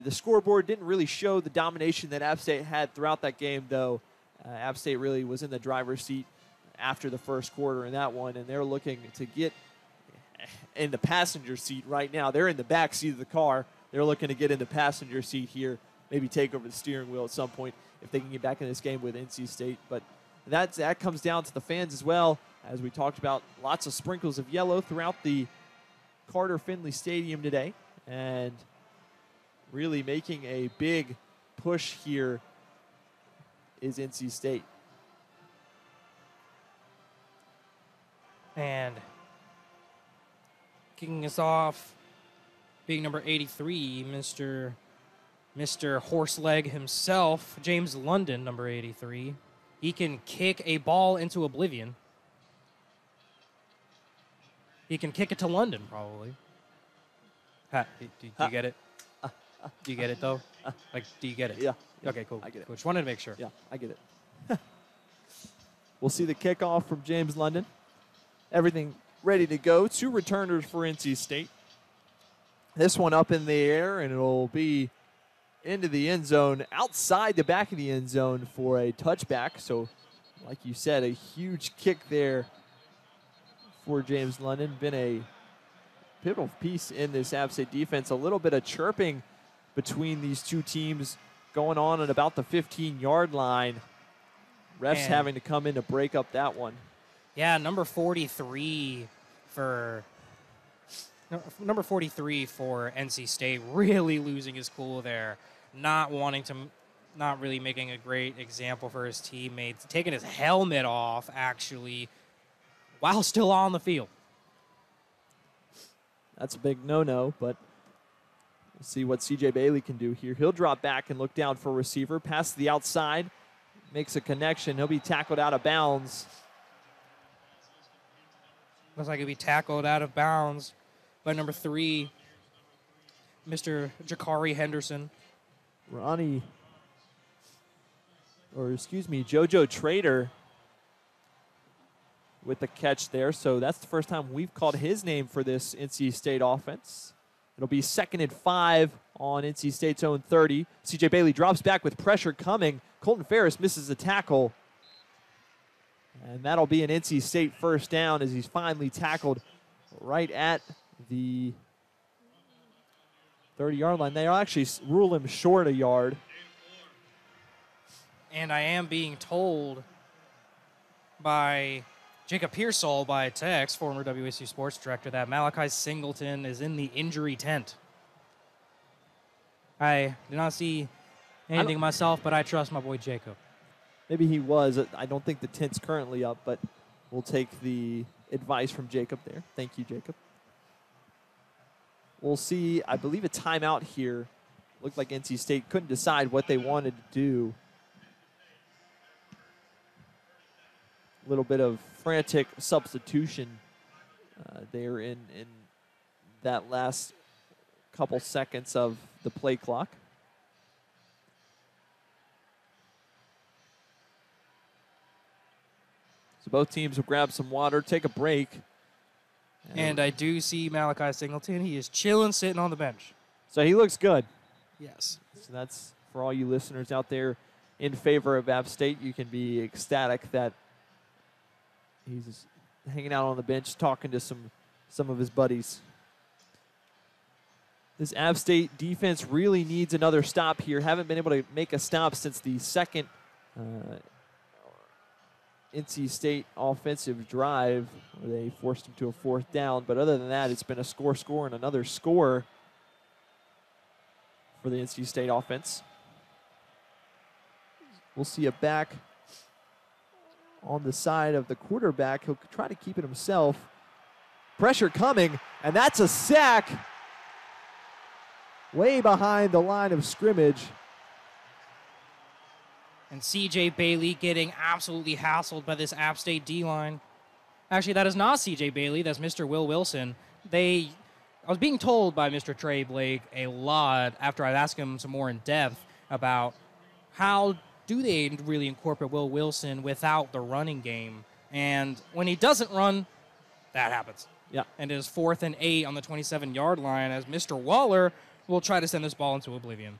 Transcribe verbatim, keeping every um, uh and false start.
The scoreboard didn't really show the domination that App State had throughout that game, though. Uh, App State really was in the driver's seat after the first quarter in that one, and they're looking to get in the passenger seat right now. They're in the back seat of the car. They're looking to get in the passenger seat here, maybe take over the steering wheel at some point if they can get back in this game with N C State. But that's, that comes down to the fans as well. As we talked about, lots of sprinkles of yellow throughout the Carter Finley Stadium today, and really making a big push here is N C State. And kicking us off, being number eighty-three, Mister Mister Horseleg himself, James London, number eighty-three. He can kick a ball into oblivion. He can kick it to London, probably. Ha, do, do, do you get it? Do you get it, though? Like, do you get it? Yeah. yeah okay, cool. I get it. Coach, wanted to make sure. Yeah, I get it. We'll see the kickoff from James London. Everything ready to go. Two returners for N C State. This one up in the air, and it'll be into the end zone, outside the back of the end zone for a touchback. So, like you said, a huge kick there for James London. Been a pivotal piece in this App State defense. A little bit of chirping between these two teams going on at about the fifteen-yard line. Refs Man. having to come in to break up that one. Yeah, number forty-three for no, number forty-three for N C State, really losing his cool there, not wanting to, not really making a great example for his teammates, taking his helmet off actually while still on the field. That's a big no-no, but we'll see what C J Bailey can do here. He'll drop back and look down for a receiver. Pass to the outside, makes a connection. He'll be tackled out of bounds. Looks like he'll be tackled out of bounds by number three, Mister Jakari Henderson. Ronnie, or excuse me, JoJo Trader with the catch there. So that's the first time we've called his name for this N C State offense. It'll be second and five on N C State's own thirty. C J Bailey drops back with pressure coming. Colton Ferris misses the tackle. And that'll be an N C State first down as he's finally tackled right at the thirty-yard line. They'll actually rule him short a yard. And I am being told by Jacob Pearsall by text, former W S U sports director, that Malachi Singleton is in the injury tent. I did not see anything myself, but I trust my boy Jacob. Maybe he was. I don't think the tent's currently up, but we'll take the advice from Jacob there. Thank you, Jacob. We'll see, I believe, a timeout here. Looked like N C State couldn't decide what they wanted to do. A little bit of frantic substitution uh, there in, in that last couple seconds of the play clock. So both teams will grab some water, take a break. And, and I do see Malachi Singleton. He is chilling, sitting on the bench. So he looks good. Yes. So that's for all you listeners out there in favor of App State. You can be ecstatic that he's hanging out on the bench talking to some, some of his buddies. This App State defense really needs another stop here. Haven't been able to make a stop since the second uh, N C State offensive drive where they forced him to a fourth down. But other than that, it's been a score, score, and another score for the N C State offense. We'll see a back on the side of the quarterback. He'll try to keep it himself. Pressure coming, and that's a sack way behind the line of scrimmage. And C J Bailey getting absolutely hassled by this App State D-line. Actually, that is not C J Bailey. That's Mister Will Wilson. They, I was being told by Mister Trey Blake a lot after I asked him some more in depth about how do they really incorporate Will Wilson without the running game. And when he doesn't run, that happens. Yeah. And it is fourth and eight on the twenty-seven-yard line as Mister Waller will try to send this ball into oblivion.